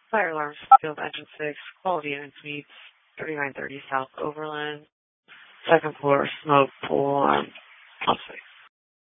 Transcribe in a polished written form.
Fire alarm, field engine 6, quality unit suites, 3930 South Overland, second floor, smoke, pool alarm, pump 6.